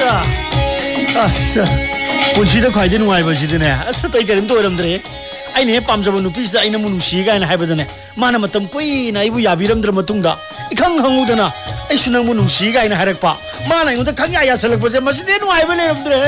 ꯑꯁ ꯄꯨꯟꯁꯤꯗ ꯈ꯭ꯋꯥꯏꯗꯒꯤ ꯅꯨꯡꯉꯥꯏꯕꯁꯤꯗꯤꯅꯦ ꯑꯁ ꯑꯇꯩ ꯀꯔꯤꯝꯇ ꯑꯣꯏꯔꯝꯗ꯭ꯔꯦ ꯑꯩꯅ ꯍꯦꯛ ꯄꯥꯝꯖꯕ ꯅꯨꯄꯤꯁꯤꯗ ꯑꯩꯅ ꯑꯃꯨꯛ ꯅꯨꯡꯁꯤ ꯀꯥꯏꯅ ꯍꯥꯏꯕꯗꯅꯦ ꯃꯥꯅ ꯃꯇꯝ ꯀꯨꯏꯅ ꯑꯩꯕꯨ ꯌꯥꯕꯤꯔꯝꯗ꯭ꯔ ꯃꯇꯨꯡꯗ 이khang hangudana ꯑꯩꯁꯨ ꯅꯪꯕꯨ ꯅꯨꯡꯁꯤ ꯀꯥꯏꯅ ꯍꯥꯏꯔꯛꯄ ꯃꯥꯅ ꯑꯩꯉꯣꯟꯗ ꯈꯪꯌꯥ ꯌꯥꯁꯜꯂꯛꯄꯁꯦ ꯃꯁꯤꯗꯤ ꯅꯨꯡꯉꯥꯏꯕ ꯂꯩꯔꯝꯗ꯭ꯔꯦ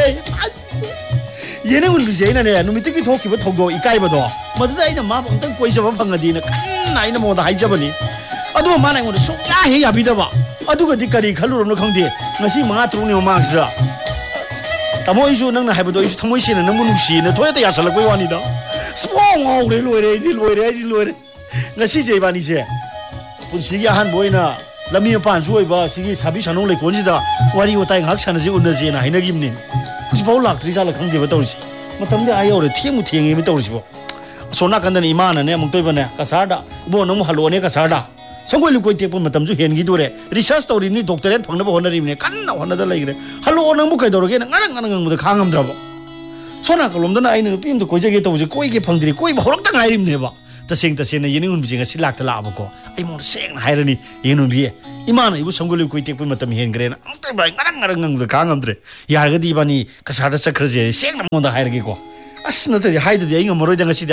예능은리지 ꯑꯩꯅꯅꯦ ꯅꯨꯃꯤꯠꯇꯒꯤ ꯊꯣꯛꯈꯤꯕ ꯊꯧꯗꯣꯛ 이까이ꯕꯗꯣ ꯃꯗꯨꯗ ꯑꯩꯅ ꯃꯥꯕꯨ ꯑꯝꯇꯪ ꯀꯣꯏꯖꯕ ꯐꯪꯉꯗꯤꯅ ꯀꯟꯅ ꯑꯩꯅ ꯃꯉꯣꯟꯗ ꯍꯥꯏꯖꯕꯅꯤ ꯑꯗꯨꯕꯨ ꯃꯥꯅ ꯑꯩꯉꯣꯟꯗ ꯁꯨꯡꯌꯥ ꯍꯦꯛ ꯌꯥꯕꯤꯗꯕ ꯑꯗꯨꯒꯗꯤ ꯀꯔꯤ ꯈꯜꯂꯨꯔꯕꯅꯣ ꯈꯪꯗꯦ ꯉꯁꯤ 5-6ꯅꯤ ꯃꯃꯥꯡꯁꯤꯗ ꯇꯥꯃꯣ ꯑꯩꯁꯨ ꯅꯪꯅ ꯍꯥꯏꯕꯗꯣ ꯑꯩꯁꯨ ꯊꯃꯣꯏ ꯁꯦꯡꯅ ꯅꯪꯕꯨ ꯅꯨꯡꯁꯤꯅ ꯊꯣꯏꯗ ꯌꯥꯁꯜꯂꯛꯄꯩ ꯋꯥꯅꯤꯗ ꯁꯨꯡ ꯉꯥꯎꯔꯦ ꯂꯣꯏꯔꯦ ꯑꯩꯗꯤ ꯂꯣꯏꯔꯦ ꯉꯁꯤꯁꯦ 이ꯕꯥꯅꯤꯁꯦ ꯄꯨꯟꯁꯤꯒꯤ ꯑꯍꯥꯟꯕ ꯑꯣꯏꯅ ꯂꯝꯕꯤ ꯃꯄꯥꯟꯁꯨ ꯑꯣꯏꯕ ꯁꯤꯒꯤ ꯁꯥꯕꯤ ꯁꯥꯅꯧ ꯂꯩꯀꯣꯟꯁꯤꯗ ꯋꯥꯔꯤ ꯋꯥꯇꯥꯏ ꯉꯥꯏꯍꯥꯛ ꯁꯥꯟꯅꯁꯤ ꯎꯟꯅꯁꯦꯅ ꯍꯥꯏꯅꯈꯤꯕꯅꯤ ꯍꯧꯖꯤꯛꯐꯥꯎ ꯂꯥꯛꯇ꯭ꯔꯤꯖꯥꯠꯂ ꯈꯪꯗꯦꯕ ꯇꯧꯔꯤꯁꯦ ꯃꯇꯝꯗꯤ ꯌꯧꯔꯦ ꯊꯦꯡꯉꯦꯃꯤ ꯇꯧꯔꯤꯁꯤꯕꯣ ꯑꯁꯣꯝ ꯅꯥꯀꯟꯗꯅ ꯏꯃꯥꯅꯅꯦ ꯑꯃꯨꯛꯇꯣꯏꯕꯅꯦ ꯀꯁꯥꯔꯗ ꯏꯕꯣ ꯅꯪꯕꯨ ꯍꯜꯂꯛꯑꯣꯅꯦ ꯀꯁꯥꯔꯗ ꯁꯪꯒꯣꯏ ꯂꯨꯀꯣꯏ ꯇꯦꯛꯄ ꯃꯇꯝꯁꯨ ꯍꯦꯟꯈꯤꯗꯣꯔꯦ ꯔꯤꯁꯔꯁ ꯇꯧꯔꯤꯕꯅꯤ ꯗꯣꯛꯇꯔꯦꯠ ꯐꯪꯅꯕ ꯍꯣꯠꯅꯔꯤꯕꯅꯤ ꯀꯟꯅ ꯍꯣꯠꯅꯗ ꯂꯩꯈ꯭ꯔꯦ ꯍꯜꯂꯛꯑꯣ ꯅꯪꯕꯨ ꯀꯩꯗꯧꯔꯒꯦꯅ ꯉꯔꯪ ꯉꯪꯕꯗ ꯈꯥꯡꯉꯝꯗ꯭ꯔꯕ ꯁꯣꯝ ꯅꯥꯀꯜꯂꯣꯝꯗꯅ ꯑꯩꯅ ꯅꯨꯄꯤ ꯑꯃꯗ ꯀꯣꯏꯖꯒꯦ ꯇꯧꯕꯁꯦ ꯀꯣꯏꯒꯦ ꯐꯪꯗ꯭ꯔꯤ ꯀꯣꯏꯕ ꯍꯧꯔꯛꯇ ꯉꯥꯏꯔꯤꯕꯅꯦꯕ ꯇꯁꯦꯡꯅ ꯌꯦꯅꯤꯡꯍꯨꯟꯕꯤꯁꯦ ꯉꯁꯤ ꯂꯥꯛꯑꯕꯀꯣ ꯑꯩ ꯃꯉꯣꯟꯗ ꯁꯦꯡꯅ ꯍꯥꯏꯔꯅꯤ ꯌꯦꯅꯨꯟꯕꯤ ꯏꯃꯥꯅ 이부 ꯁꯪꯒꯣꯏ ꯂꯨꯀꯣꯏ ꯇꯦꯛꯄ ꯃꯇꯝ ꯍꯦꯟꯈ꯭ꯔꯦꯅ ꯑꯃꯨꯛꯇꯪ ꯉꯔꯪ ꯉꯪꯕꯗ ꯈꯥꯡꯉꯝꯗ꯭ꯔꯦ ꯌꯥꯔꯒꯗꯤ 이바니 ꯀꯁꯥꯔꯗ ꯆꯠꯈ꯭ꯔꯁꯦ ꯁꯦꯡꯅ ꯃꯉꯣꯟꯗ ꯍꯥꯏꯔꯒꯦꯀꯣ ꯑꯁ ꯅꯠꯇ꯭ꯔꯗꯤ ꯍꯥꯏꯗꯗꯤ ꯑꯩ ꯉꯝꯃꯔꯣꯏꯗ ꯉꯁꯤꯗꯤ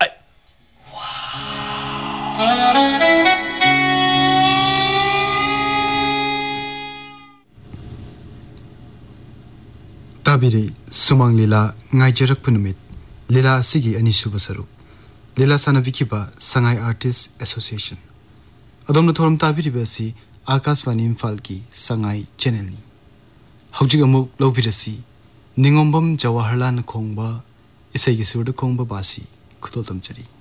ताबिरे सुमांग लीला ngaijरक नुमित लीला असिगी अनिसुब सरुप लीला सानबिखिबा संगाई आर्टिस्ट एसोसिएशन अदोमन थोरम ताबिरिबे असि आकाशवाणी इम्फाल की संगाई चैनल नि हौजिग अमुक लौबिरसि निंगोम्बम जवाहरलाल खोंबा इसैगी सुरद खोंबा बासी खुतोतम चरी